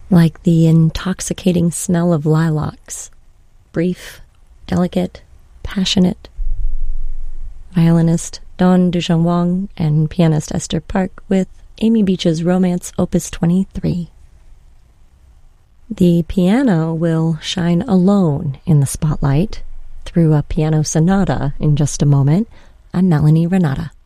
like the intoxicating smell of lilacs. Brief, delicate, passionate. Violinist Dawn Dujan Wong and pianist Esther Park with Amy Beach's Romance Opus 23. The piano will shine alone in the spotlight through a piano sonata in just a moment. I'm Melanie Renata.